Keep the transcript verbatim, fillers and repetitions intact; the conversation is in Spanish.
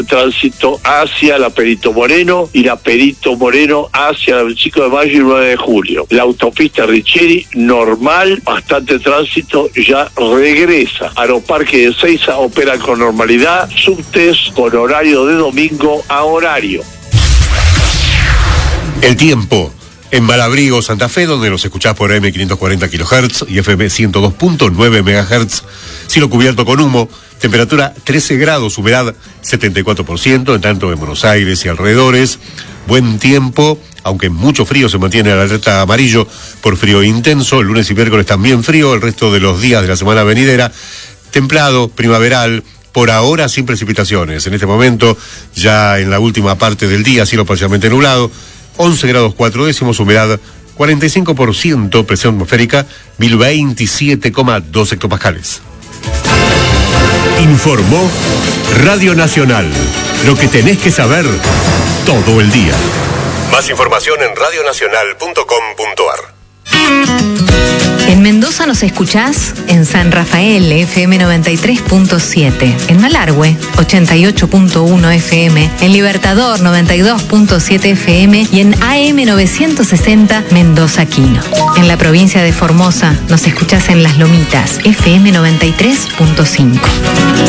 tránsito hacia la Perito Moreno y la Perito Moreno hacia el cinco de mayo y nueve de julio. La autopista Richieri, normal, bastante tránsito, ya regresa. Aeroparque de Ezeiza opera con normalidad, subtes con horario de domingo a horario. El tiempo. En Malabrigo, Santa Fe, donde nos escuchás por A M quinientos cuarenta kilohertz y F M ciento dos punto nueve megahertz, cielo cubierto con humo, temperatura trece grados, humedad setenta y cuatro por ciento, en tanto en Buenos Aires y alrededores, buen tiempo, aunque mucho frío, se mantiene la alerta amarillo por frío intenso, el lunes y miércoles también frío, el resto de los días de la semana venidera, templado, primaveral, por ahora sin precipitaciones. En este momento, ya en la última parte del día, cielo parcialmente nublado, once grados cuatro décimos, humedad cuarenta y cinco por ciento, presión atmosférica mil veintisiete coma dos hectopascales. Informó Radio Nacional. Lo que tenés que saber todo el día. Más información en radio nacional punto com punto ar. En Mendoza nos escuchás en San Rafael, F M noventa y tres punto siete, en Malargüe, ochenta y ocho punto uno F M, en Libertador, noventa y dos punto siete F M y en A M novecientos sesenta Mendoza Quino. En la provincia de Formosa nos escuchás en Las Lomitas, F M noventa y tres punto cinco.